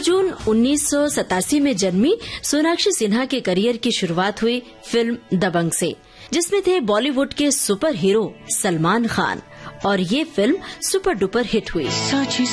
जून 1987 में जन्मी सोनाक्षी सिन्हा के करियर की शुरुआत हुई फिल्म दबंग से, जिसमें थे बॉलीवुड के सुपर हीरो सलमान खान, और ये फिल्म सुपर डुपर हिट हुई।